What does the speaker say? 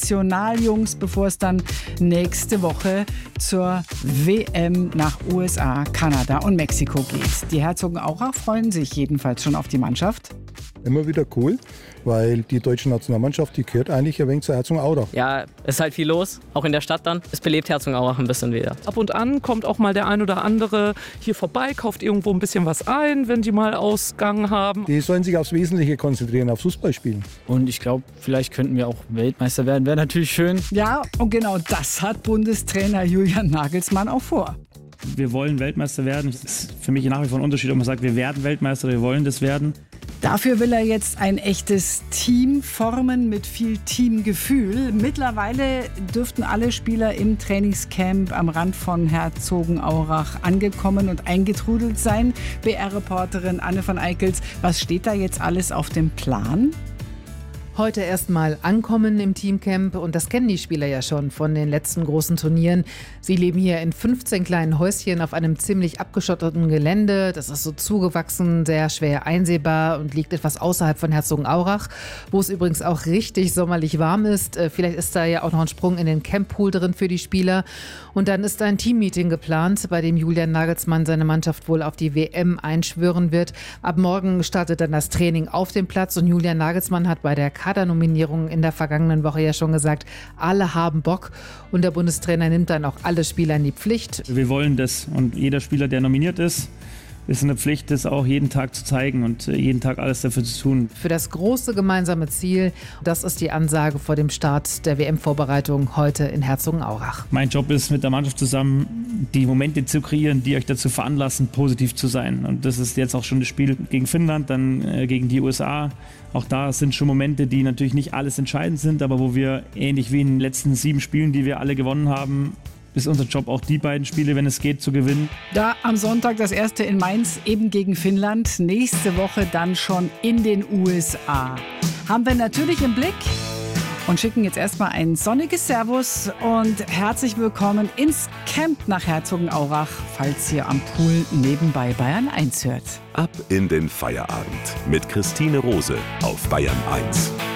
Nationaljungs, bevor es dann nächste Woche zur WM nach USA, Kanada und Mexiko geht. Die Herzogenaurach freuen sich jedenfalls schon auf die Mannschaft. Immer wieder cool, weil die deutsche Nationalmannschaft, die gehört eigentlich ein wenig zur Herzogenaurach. Ja, es ist halt viel los, auch in der Stadt dann. Es belebt Herzogenaurach ein bisschen wieder. Ab und an kommt auch mal der ein oder andere hier vorbei, kauft irgendwo ein bisschen was ein, wenn die mal Ausgang haben. Die sollen sich aufs Wesentliche konzentrieren, auf Fußball spielen. Und ich glaube, vielleicht könnten wir auch Weltmeister werden, wäre natürlich schön. Ja, und genau das hat Bundestrainer Julian Nagelsmann auch vor. Wir wollen Weltmeister werden. Es ist für mich nach wie vor ein Unterschied, ob man sagt, wir werden Weltmeister oder wir wollen das werden. Dafür will er jetzt ein echtes Team formen mit viel Teamgefühl. Mittlerweile dürften alle Spieler im Trainingscamp am Rand von Herzogenaurach angekommen und eingetrudelt sein. BR-Reporterin Anne von Eickels, was steht da jetzt alles auf dem Plan? Heute erstmal ankommen im Teamcamp und das kennen die Spieler ja schon von den letzten großen Turnieren. Sie leben hier in 15 kleinen Häuschen auf einem ziemlich abgeschotteten Gelände. Das ist so zugewachsen, sehr schwer einsehbar und liegt etwas außerhalb von Herzogenaurach, wo es übrigens auch richtig sommerlich warm ist. Vielleicht ist da ja auch noch ein Sprung in den Camppool drin für die Spieler. Und dann ist ein Teammeeting geplant, bei dem Julian Nagelsmann seine Mannschaft wohl auf die WM einschwören wird. Ab morgen startet dann das Training auf dem Platz und Julian Nagelsmann hat bei der Kadernominierung in der vergangenen Woche ja schon gesagt, alle haben Bock und der Bundestrainer nimmt dann auch alle Spieler in die Pflicht. Wir wollen das und jeder Spieler, der nominiert ist eine Pflicht, das auch jeden Tag zu zeigen und jeden Tag alles dafür zu tun. Für das große gemeinsame Ziel, das ist die Ansage vor dem Start der WM-Vorbereitung heute in Herzogenaurach. Mein Job ist, mit der Mannschaft zusammen die Momente zu kreieren, die euch dazu veranlassen, positiv zu sein. Und das ist jetzt auch schon das Spiel gegen Finnland, dann gegen die USA. Auch da sind schon Momente, die natürlich nicht alles entscheidend sind, aber wo wir ähnlich wie in den letzten 7 Spielen, die wir alle gewonnen haben, ist unser Job auch die beiden Spiele, wenn es geht, zu gewinnen. Da am Sonntag das erste in Mainz, eben gegen Finnland. Nächste Woche dann schon in den USA. Haben wir natürlich im Blick und schicken jetzt erstmal ein sonniges Servus und herzlich willkommen ins Camp nach Herzogenaurach, falls ihr am Pool nebenbei Bayern 1 hört. Ab in den Feierabend mit Christine Rose auf Bayern 1.